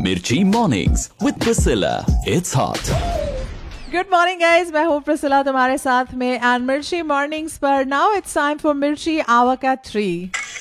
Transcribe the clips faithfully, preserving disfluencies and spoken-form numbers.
Mirchi Mornings with Priscilla. It's hot. Good morning guys, मैं हूँ Priscilla तुम्हारे साथ में एंड मिर्ची मॉर्निंग्स पर नाउ इट्स टाइम फॉर मिर्ची आवर का three.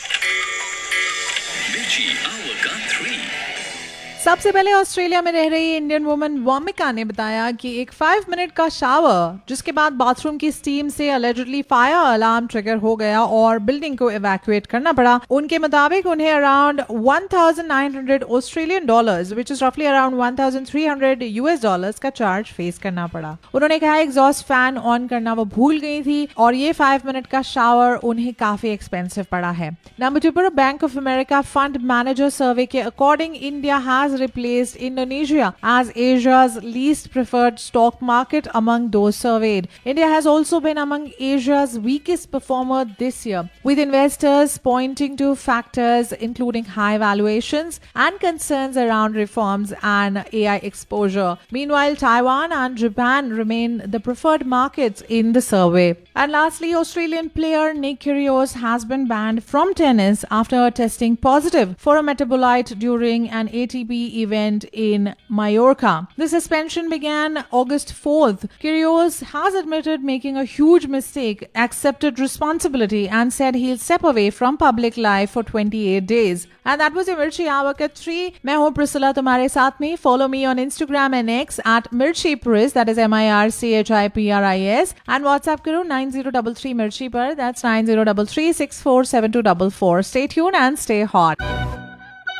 Mirchi Hour ka three. सबसे पहले ऑस्ट्रेलिया में रह रही इंडियन वुमन वॉमिका ने बताया कि एक फाइव मिनट का शावर जिसके बाद बाथरूम की स्टीम से अलेजिडली फायर अलार्म ट्रिगर हो गया और बिल्डिंग को इवैक्यूएट करना पड़ा। उनके मुताबिक उन्हें around one thousand nine hundred Australian dollars which is रफली around one thousand three hundred US dollars का चार्ज फेस करना पड़ा। उन्होंने कहा एग्जॉस्ट फैन ऑन करना वो भूल गई थी और ये फाइव मिनट का शावर उन्हें काफी एक्सपेंसिव पड़ा है। नंबर टू पर bank of America fund manager सर्वे के according India has replaced Indonesia as Asia's least preferred stock market among those surveyed. India has also been among Asia's weakest performer this year, with investors pointing to factors including high valuations and concerns around reforms and A I exposure. Meanwhile, Taiwan and Japan remain the preferred markets in the survey. And lastly, Australian player Nick Kyrgios has been banned from tennis after testing positive for a metabolite during an A T P event in Mallorca. The suspension began August fourth. Kyrgios has admitted making a huge mistake, accepted responsibility and said he'll step away from public life for twenty-eight days. And that was your Mirchi Hour ka three. मैं हूँ Priscilla तुम्हारे साथ में. Follow me on Instagram and X at Mirchi Pris, that is M I R C H I P R I S, and WhatsApp करो nine zero three three Mirchi पर, that's nine zero three three six four seven two four four. Stay tuned and stay hot.